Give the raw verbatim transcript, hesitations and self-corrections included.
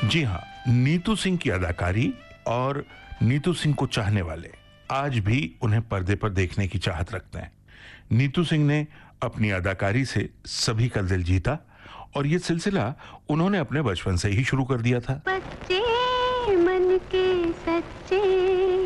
जी हाँ, नीतू सिंह की अदाकारी और नीतू सिंह को चाहने वाले आज भी उन्हें पर्दे पर देखने की चाहत रखते हैं। नीतू सिंह ने अपनी अदाकारी से सभी का दिल जीता और ये सिलसिला उन्होंने अपने बचपन से ही शुरू कर दिया था। बच्चे मन के सच्चे